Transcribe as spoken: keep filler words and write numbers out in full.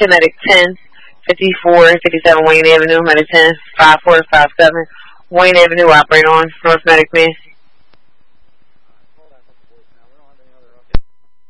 to Medic ten, fifty-four fifty-seven Wayne Avenue, Medic ten, five four five seven Wayne Avenue, operator on, North Medic man.